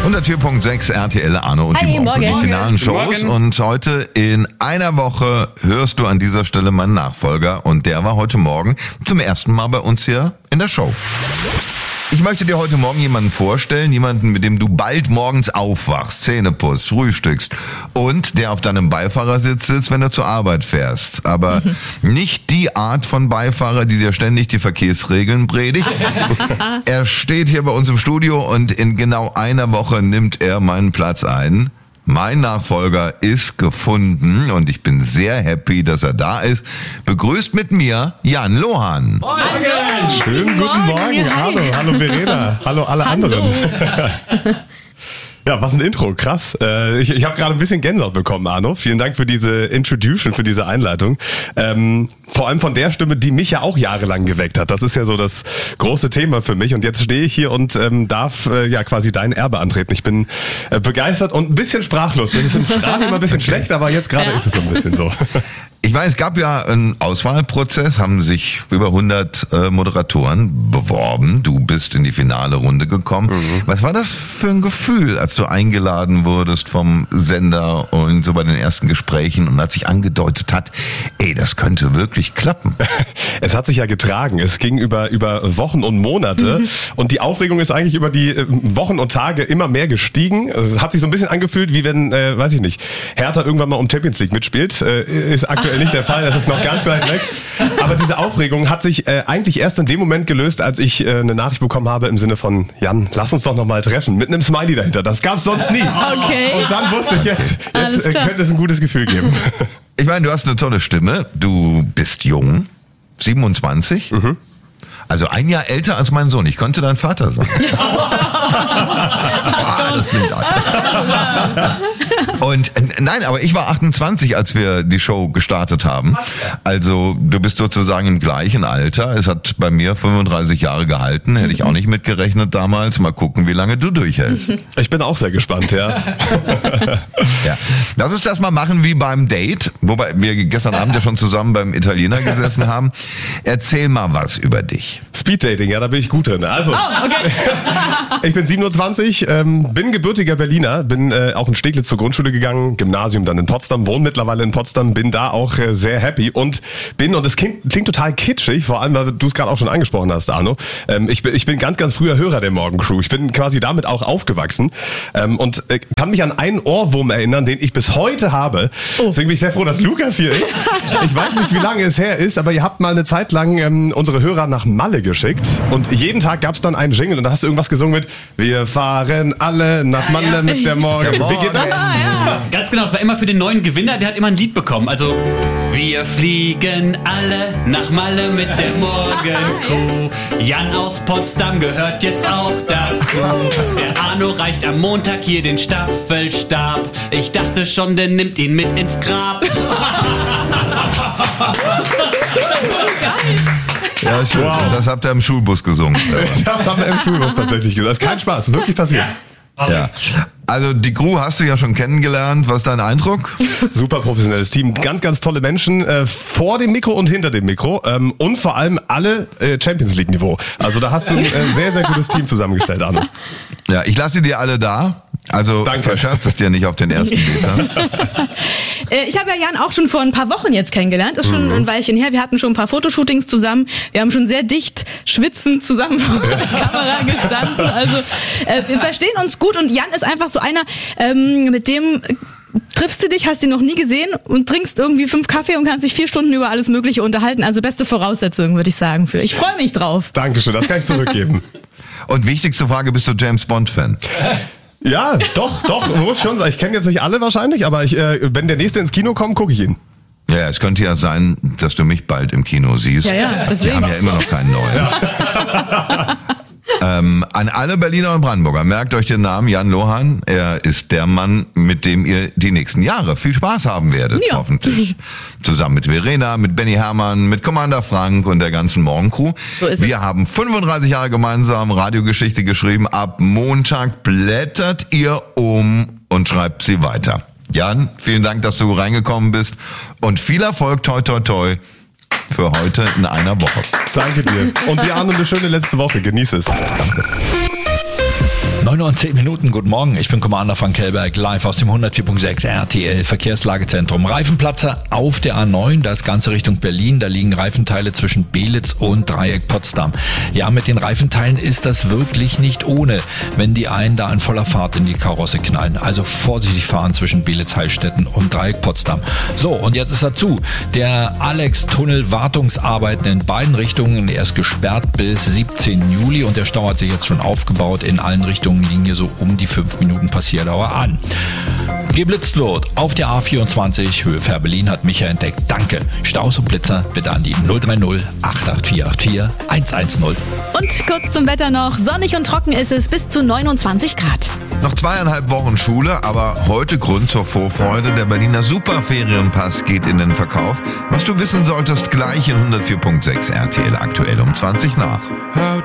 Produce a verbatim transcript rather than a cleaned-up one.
hundertvier Komma sechs R T L, Arno und Hi, die Morgen. morgen. Die finalen Shows. Morgen. Und heute in einer Woche hörst du an dieser Stelle meinen Nachfolger. Und der war heute Morgen zum ersten Mal bei uns hier in der Show. Ich möchte dir heute Morgen jemanden vorstellen, jemanden, mit dem du bald morgens aufwachst, Zähne putzt, frühstückst und der auf deinem Beifahrersitz sitzt, wenn du zur Arbeit fährst. Aber mhm. nicht die Art von Beifahrer, die dir ständig die Verkehrsregeln predigt. Er steht hier bei uns im Studio und in genau einer Woche nimmt er meinen Platz ein. Mein Nachfolger ist gefunden und ich bin sehr happy, dass er da ist. Begrüßt mit mir Jan Lohan. Morgen. Schönen guten Morgen. Hallo, hallo Verena. Hallo alle Hallo. anderen. Ja, was ein Intro, krass. Äh, ich ich habe gerade ein bisschen Gänsehaut bekommen, Arno. Vielen Dank für diese Introduction, für diese Einleitung. Ähm, vor allem von der Stimme, die mich ja auch jahrelang geweckt hat. Das ist ja so das große Thema für mich. Und jetzt stehe ich hier und ähm, darf äh, ja quasi dein Erbe antreten. Ich bin äh, begeistert und ein bisschen sprachlos. Das ist im Radio immer ein bisschen schlecht, aber jetzt gerade Ja. ist es so ein bisschen so. Ich weiß, es gab ja einen Auswahlprozess, haben sich über hundert äh, Moderatoren beworben. Du bist in die finale Runde gekommen. Mhm. Was war das für ein Gefühl, als du eingeladen wurdest vom Sender und so bei den ersten Gesprächen und als sich angedeutet hat, ey, das könnte wirklich klappen? Es hat sich ja getragen. Es ging über über Wochen und Monate mhm. und die Aufregung ist eigentlich über die äh, Wochen und Tage immer mehr gestiegen. Also, es hat sich so ein bisschen angefühlt, wie wenn, äh, weiß ich nicht, Hertha irgendwann mal um Champions League mitspielt. Äh, ist aktuell nicht der Fall, das ist noch ganz weit weg. Aber diese Aufregung hat sich äh, eigentlich erst in dem Moment gelöst, als ich äh, eine Nachricht bekommen habe im Sinne von, Jan, lass uns doch noch mal treffen, mit einem Smiley dahinter. Das gab's sonst nie. Okay. Und dann wusste ich, jetzt, jetzt äh, könnte es ein gutes Gefühl geben. Ich meine, du hast eine tolle Stimme, du bist jung, siebenundzwanzig. Mhm. Also ein Jahr älter als mein Sohn. Ich könnte dein Vater sein. Ah, das klingt alt. Und äh, nein, aber ich war achtundzwanzig, als wir die Show gestartet haben. Also du bist sozusagen im gleichen Alter. Es hat bei mir fünfunddreißig Jahre gehalten. Hätte ich auch nicht mitgerechnet damals. Mal gucken, wie lange du durchhältst. Ich bin auch sehr gespannt, ja. Ja. Lass uns das mal machen wie beim Date, wobei wir gestern Abend ja schon zusammen beim Italiener gesessen haben. Erzähl mal was über dich. Speeddating, ja, da bin ich gut drin. Also, Oh, okay. ich bin siebenundzwanzig, ähm, bin gebürtiger Berliner, bin äh, auch in Steglitz zur Grundschule gegangen, Gymnasium dann in Potsdam, wohne mittlerweile in Potsdam, bin da auch äh, sehr happy und bin, und es klingt, klingt total kitschig, vor allem, weil du es gerade auch schon angesprochen hast, Arno, ähm, ich, bin, ich bin ganz, ganz früher Hörer der Morgencrew. Ich bin quasi damit auch aufgewachsen ähm, und äh, kann mich an einen Ohrwurm erinnern, den ich bis heute habe. Oh. Deswegen bin ich sehr froh, dass Lukas hier ist. Ich weiß nicht, wie lange es her ist, aber ihr habt mal eine Zeit lang ähm, unsere Hörer nach Malle geschickt und jeden Tag gab es dann einen Jingle und da hast du irgendwas gesungen mit Wir fahren alle nach Malle ja, ja. mit der Morgen. Der Morgen. Wie geht das? Ja, ja. Ganz genau, es war immer für den neuen Gewinner, der hat immer ein Lied bekommen. Also, wir fliegen alle nach Malle mit der Morgencrew. Jan aus Potsdam gehört jetzt auch dazu. Der Arno reicht am Montag hier den Staffelstab. Ich dachte schon, der nimmt ihn mit ins Grab. Ja, schön. Wow. Das habt ihr im Schulbus gesungen. Das haben wir im Schulbus tatsächlich gesagt. Das ist kein Spaß, wirklich passiert. Ja. Also die Crew hast du ja schon kennengelernt. Was ist dein Eindruck? Super professionelles Team, ganz, ganz tolle Menschen äh, vor dem Mikro und hinter dem Mikro ähm, und vor allem alle äh, Champions League Niveau. Also da hast du ein äh, sehr, sehr gutes Team zusammengestellt, Arno. Ja, ich lasse dir alle da. Also Danke. verscherz es dir nicht auf den ersten Meter. Äh, Ich habe ja Jan auch schon vor ein paar Wochen jetzt kennengelernt. Ist schon ein Weilchen her. Wir hatten schon ein paar Fotoshootings zusammen. Wir haben schon sehr dicht schwitzend zusammen vor der Kamera gestanden. Also äh, wir verstehen uns gut und Jan ist einfach so einer, ähm, mit dem triffst du dich, hast ihn noch nie gesehen und trinkst irgendwie fünf Kaffee und kannst dich vier Stunden über alles Mögliche unterhalten. Also beste Voraussetzungen, würde ich sagen, für. Ich freue mich drauf. Dankeschön, das kann ich zurückgeben. Und wichtigste Frage, bist du James Bond-Fan? Ja, doch, doch, muss schon sein. Ich kenne jetzt nicht alle wahrscheinlich, aber ich, äh, wenn der nächste ins Kino kommt, gucke ich ihn. Ja, es könnte ja sein, dass du mich bald im Kino siehst. Ja, ja, deswegen. Wir haben ja immer noch keinen neuen. Ja. Ähm, an alle Berliner und Brandenburger, merkt euch den Namen Jan Lohan. Er ist der Mann, mit dem ihr die nächsten Jahre viel Spaß haben werdet, Ja. hoffentlich. Zusammen mit Verena, mit Benny Hermann, mit Commander Frank und der ganzen Morgencrew. So ist Wir es. haben fünfunddreißig Jahre gemeinsam Radiogeschichte geschrieben. Ab Montag blättert ihr um und schreibt sie weiter. Jan, vielen Dank, dass du reingekommen bist und viel Erfolg, toi toi toi, für heute in einer Woche. Danke dir. Und dir, Arno, eine schöne letzte Woche. Genieß es. neunundneunzig Uhr und zehn Minuten. Guten Morgen, ich bin Commander Frank Kellberg, live aus dem hundertvier Komma sechs R T L Verkehrslagezentrum. Reifenplatzer auf der A neun, das Ganze Richtung Berlin. Da liegen Reifenteile zwischen Belitz und Dreieck Potsdam. Ja, mit den Reifenteilen ist das wirklich nicht ohne, wenn die einen da in voller Fahrt in die Karosse knallen. Also vorsichtig fahren zwischen Belitz, Heilstätten und Dreieck Potsdam. So, und jetzt ist er zu. Der Alex-Tunnel Wartungsarbeiten in beiden Richtungen. Er ist gesperrt bis siebzehnten Juli und der Stau hat sich jetzt schon aufgebaut. In allen Richtungen liegen hier so um die fünf Minuten Passierdauer an. Geblitzt wird auf der A vierundzwanzig, Höhe Fährberlin, hat Micha entdeckt. Danke. Staus und Blitzer bitte an die null drei null acht acht vier acht vier eins eins null. Und kurz zum Wetter noch. Sonnig und trocken ist es bis zu neunundzwanzig Grad. Noch zweieinhalb Wochen Schule, aber heute Grund zur Vorfreude. Der Berliner Superferienpass geht in den Verkauf. Was du wissen solltest, gleich in hundertvier Komma sechs R T L aktuell um zwanzig nach.